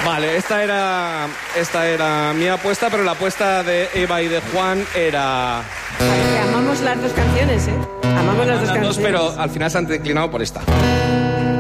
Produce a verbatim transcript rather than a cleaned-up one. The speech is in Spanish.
Vale, esta era, esta era mi apuesta, pero la apuesta de Eva y de Juan era... Que amamos las dos canciones, ¿eh? Amamos las dos Las canciones. dos, pero al final se han declinado por esta.